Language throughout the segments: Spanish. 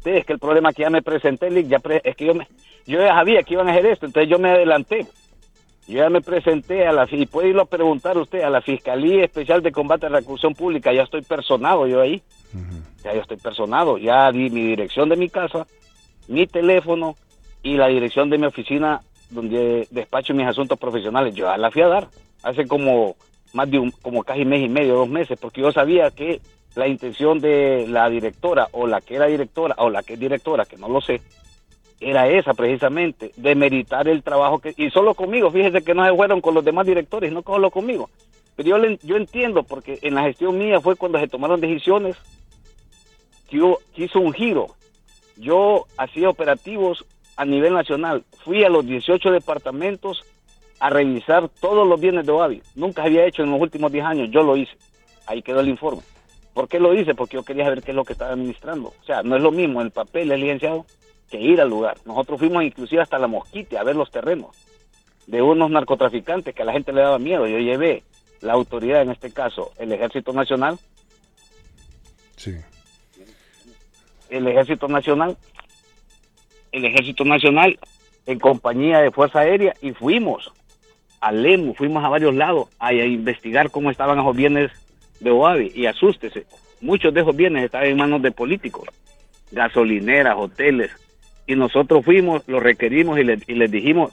presenté, es que el problema es que ya me presenté, es que yo ya sabía que iban a hacer esto, entonces yo me adelanté. Yo ya me presenté y puede irlo a preguntar usted, a la Fiscalía Especial de Combate a la Corrupción Pública, ya estoy personado yo ahí. Ya yo estoy personado, ya di mi dirección de mi casa, mi teléfono y la dirección de mi oficina donde despacho mis asuntos profesionales. Yo ya la fui a dar hace como como casi mes y medio, 2 meses, porque yo sabía que la intención de la directora o la que era directora o la que es directora, que no lo sé, era esa precisamente, de meritar el trabajo y solo conmigo, fíjese que no se fueron con los demás directores, no solo conmigo. Pero yo entiendo, porque en la gestión mía fue cuando se tomaron decisiones que hizo un giro. Yo hacía operativos a nivel nacional, fui a los 18 departamentos a revisar todos los bienes de OAVI. Nunca había hecho en los últimos 10 años, yo lo hice. Ahí quedó el informe. ¿Por qué lo hice? Porque yo quería saber qué es lo que estaba administrando. O sea, no es lo mismo el papel, el licenciado, que ir al lugar. Nosotros fuimos inclusive hasta La Mosquite a ver los terrenos de unos narcotraficantes que a la gente le daba miedo. Yo llevé la autoridad, en este caso, el Ejército Nacional. Sí. El Ejército Nacional en compañía de Fuerza Aérea, y fuimos a Lemu, fuimos a varios lados a investigar cómo estaban esos bienes de OAVI, y asústese, muchos de esos bienes estaban en manos de políticos, gasolineras, hoteles, y nosotros fuimos, los requerimos y les dijimos,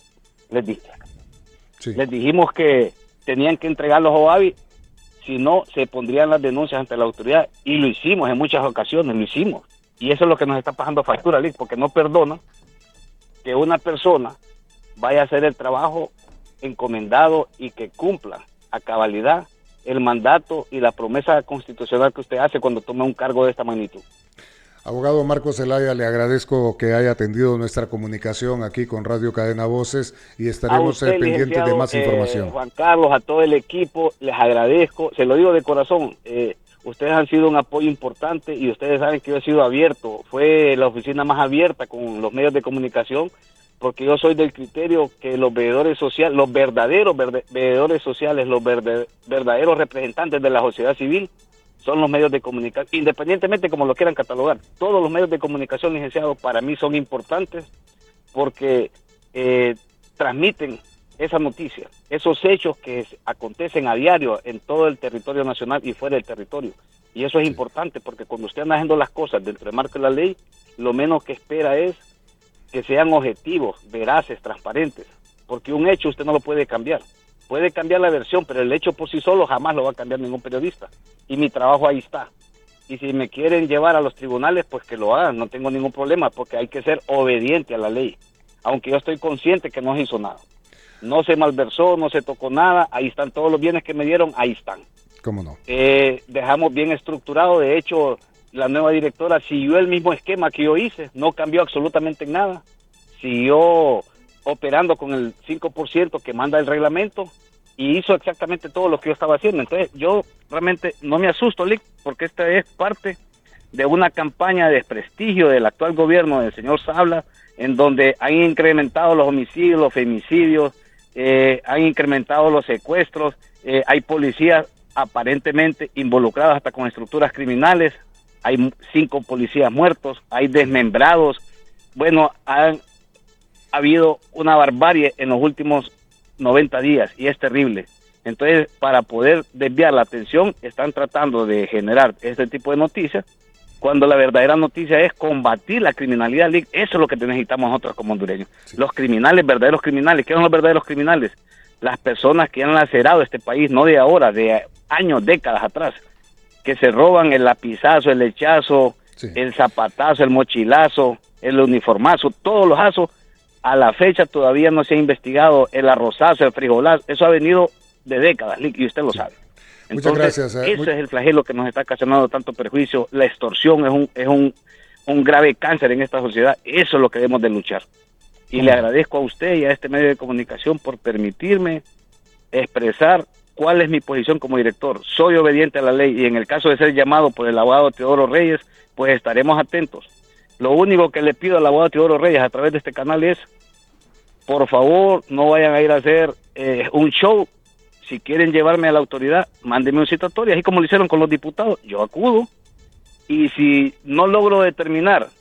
les dijimos que tenían que entregar los OAVI, si no se pondrían las denuncias ante la autoridad, y lo hicimos en muchas ocasiones, lo hicimos, y eso es lo que nos está pasando factura, Lick, porque no perdona que una persona vaya a hacer el trabajo encomendado y que cumpla a cabalidad el mandato y la promesa constitucional que usted hace cuando toma un cargo de esta magnitud. Abogado Marcos Zelaya, le agradezco que haya atendido nuestra comunicación aquí con Radio Cadena Voces y estaremos pendientes de más información. Juan Carlos, a todo el equipo, les agradezco, se lo digo de corazón, ustedes han sido un apoyo importante y ustedes saben que yo he sido abierto, fue la oficina más abierta con los medios de comunicación, porque yo soy del criterio que los veedores sociales, los verdaderos veedores sociales, los verdaderos representantes de la sociedad civil, son los medios de comunicación, independientemente como lo quieran catalogar. Todos los medios de comunicación, licenciado, para mí son importantes porque transmiten esa noticia, esos hechos que acontecen a diario en todo el territorio nacional y fuera del territorio. Y eso es importante porque cuando usted anda haciendo las cosas dentro del marco de la ley, lo menos que espera es que sean objetivos, veraces, transparentes, porque un hecho usted no lo puede cambiar. Puede cambiar la versión, pero el hecho por sí solo jamás lo va a cambiar ningún periodista. Y mi trabajo ahí está. Y si me quieren llevar a los tribunales, pues que lo hagan, no tengo ningún problema, porque hay que ser obediente a la ley. Aunque yo estoy consciente que no se hizo nada. No se malversó, no se tocó nada, ahí están todos los bienes que me dieron, ahí están. ¿Cómo no? Dejamos bien estructurado, de hecho, la nueva directora siguió el mismo esquema que yo hice, no cambió absolutamente nada, siguió operando con el 5% que manda el reglamento y hizo exactamente todo lo que yo estaba haciendo. Entonces yo realmente no me asusto, Lick, porque esta es parte de una campaña de desprestigio del actual gobierno del señor Sabla, en donde han incrementado los homicidios, los femicidios, han incrementado los secuestros, hay policías aparentemente involucrados hasta con estructuras criminales, hay 5 policías muertos, hay desmembrados. Bueno, ha habido una barbarie en los últimos 90 días y es terrible. Entonces, para poder desviar la atención, están tratando de generar este tipo de noticias, cuando la verdadera noticia es combatir la criminalidad. Eso es lo que necesitamos nosotros como hondureños. Sí. Los criminales, verdaderos criminales. ¿Qué son los verdaderos criminales? Las personas que han lacerado este país, no de ahora, de años, décadas atrás, que se roban el lapizazo, el lechazo, sí, el zapatazo, el mochilazo, el uniformazo, todos los azos. A la fecha todavía no se ha investigado el arrozazo, el frijolazo. Eso ha venido de décadas, y usted lo sabe. Entonces, muchas gracias. Ese es el flagelo que nos está ocasionando tanto perjuicio. La extorsión es un grave cáncer en esta sociedad. Eso es lo que debemos de luchar. Y le agradezco a usted y a este medio de comunicación por permitirme expresar cuál es mi posición como director. Soy obediente a la ley y en el caso de ser llamado por el abogado Teodoro Reyes, pues estaremos atentos. Lo único que le pido al abogado Teodoro Reyes a través de este canal es, por favor, no vayan a ir a hacer un show. Si quieren llevarme a la autoridad, mándenme un citatorio, así como lo hicieron con los diputados, yo acudo. Y si no logro determinar